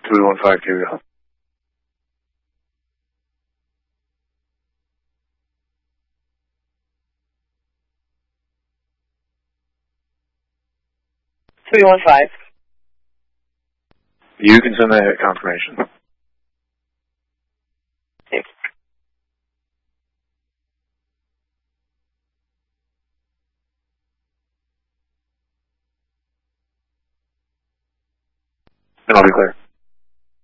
315, here we go. You can send that confirmation. Thanks. And I'll be clear.